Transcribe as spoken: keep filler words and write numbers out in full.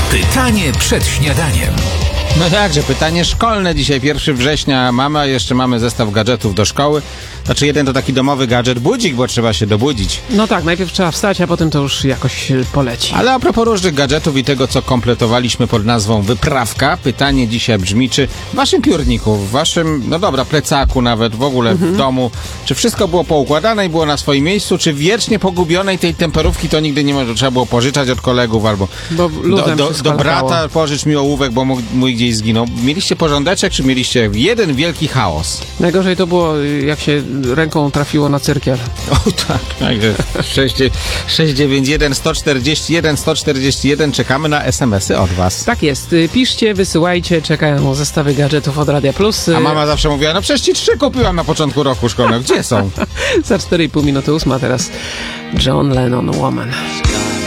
Pytanie przed śniadaniem. No jakże, pytanie szkolne dzisiaj, pierwszego września mamy, a jeszcze mamy zestaw gadżetów do szkoły. Znaczy jeden to taki domowy gadżet, budzik, bo trzeba się dobudzić. No tak, najpierw trzeba wstać, a potem to już jakoś poleci. Ale a propos różnych gadżetów i tego, co kompletowaliśmy pod nazwą wyprawka, pytanie dzisiaj brzmi, czy w waszym piórniku, w waszym, no dobra, plecaku nawet, w ogóle mhm. w domu, czy wszystko było poukładane i było na swoim miejscu, czy wiecznie pogubionej tej temperówki to nigdy nie może, trzeba było pożyczać od kolegów albo bo do, do, do brata pożycz mi ołówek, bo mój, mój gdzieś zginął. Mieliście porządeczek, czy mieliście jeden wielki chaos? Najgorzej to było, jak się ręką trafiło na cyrkiel. O tak, tak. sześć dziewięć jeden sto czterdzieści jeden sto czterdzieści jeden. Czekamy na es em esy od was. Tak jest. Piszcie, wysyłajcie, czekają zestawy gadżetów od Radia Plus. A mama zawsze mówiła, no przecież ci trzy kupiłam na początku roku szkolnego. Gdzie są? Za cztery i pół minuty ósma teraz John Lennon, Woman.